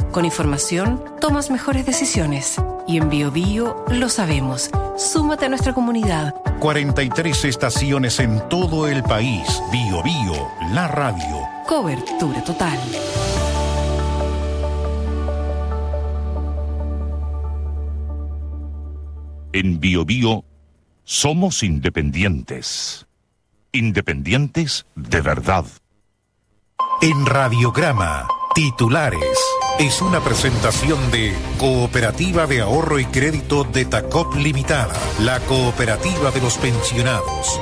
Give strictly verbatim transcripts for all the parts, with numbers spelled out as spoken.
Con información, tomas mejores decisiones. Y en Bio Bio lo sabemos. Súmate a nuestra comunidad. cuarenta y tres estaciones en todo el país. Bio Bio, la radio. Cobertura total. En Bio Bio somos independientes. Independientes de verdad. En Radiograma, titulares. Es una presentación de Cooperativa de Ahorro y Crédito de Tacop Limitada, la cooperativa de los pensionados.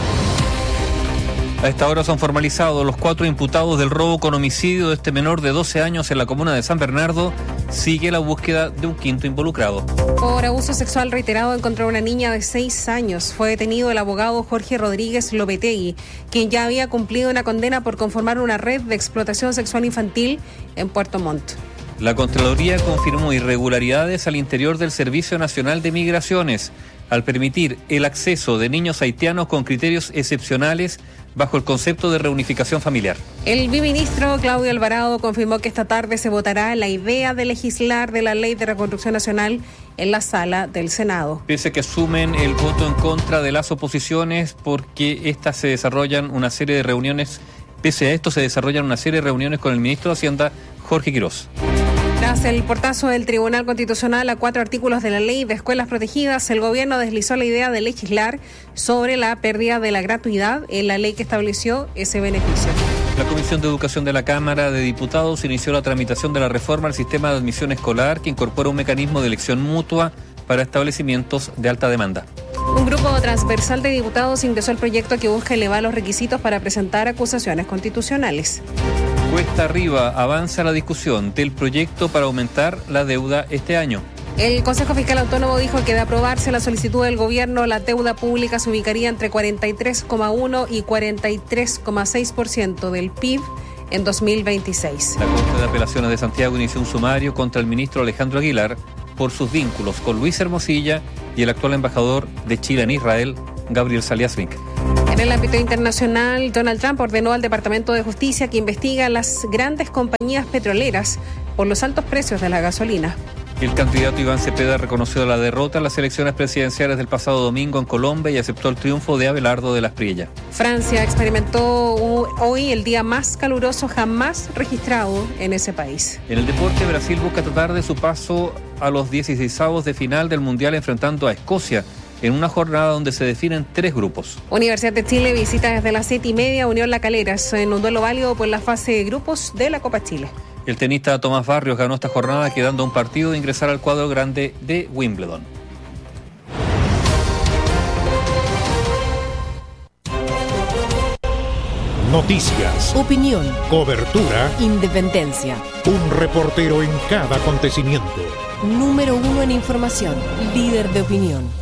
A esta hora son formalizados los cuatro imputados del robo con homicidio de este menor de doce años en la comuna de San Bernardo. Sigue la búsqueda de un quinto involucrado. Por abuso sexual reiterado en contra de una niña de seis años, fue detenido el abogado Jorge Rodríguez Lopetegui, quien ya había cumplido una condena por conformar una red de explotación sexual infantil en Puerto Montt. La Contraloría confirmó irregularidades al interior del Servicio Nacional de Migraciones al permitir el acceso de niños haitianos con criterios excepcionales bajo el concepto de reunificación familiar. El biministro Claudio Alvarado confirmó que esta tarde se votará la idea de legislar de la Ley de Reconstrucción Nacional en la sala del Senado. Pese a que asumen el voto en contra de las oposiciones porque estas se desarrollan una serie de reuniones, pese a esto se desarrollan una serie de reuniones con el ministro de Hacienda, Jorge Quirós. Tras el portazo del Tribunal Constitucional a cuatro artículos de la Ley de Escuelas Protegidas, el gobierno deslizó la idea de legislar sobre la pérdida de la gratuidad en la ley que estableció ese beneficio. La Comisión de Educación de la Cámara de Diputados inició la tramitación de la reforma al sistema de admisión escolar que incorpora un mecanismo de elección mutua para establecimientos de alta demanda. Un grupo transversal de diputados ingresó el proyecto que busca elevar los requisitos para presentar acusaciones constitucionales. Cuesta arriba avanza la discusión del proyecto para aumentar la deuda este año. El Consejo Fiscal Autónomo dijo que de aprobarse la solicitud del gobierno, la deuda pública se ubicaría entre cuarenta y tres coma uno y cuarenta y tres coma seis por ciento del P I B en dos mil veintiséis. La Corte de Apelaciones de Santiago inició un sumario contra el ministro Alejandro Aguilar por sus vínculos con Luis Hermosilla y el actual embajador de Chile en Israel, Gabriel Saliasvink. En el ámbito internacional, Donald Trump ordenó al Departamento de Justicia que investigue a las grandes compañías petroleras por los altos precios de la gasolina. El candidato Iván Cepeda reconoció la derrota en las elecciones presidenciales del pasado domingo en Colombia y aceptó el triunfo de Abelardo de las Priella. Francia experimentó hoy el día más caluroso jamás registrado en ese país. En el deporte, Brasil busca tratar de su paso a los dieciseisavos de final del Mundial enfrentando a Escocia en una jornada donde se definen tres grupos. Universidad de Chile visita desde las siete y media Unión La Calera en un duelo válido por la fase de grupos de la Copa Chile. El tenista Tomás Barrios ganó esta jornada quedando a un partido de ingresar al cuadro grande de Wimbledon. Noticias, Opinión, cobertura, independencia. un reportero en cada acontecimiento. Número uno en información, líder de opinión.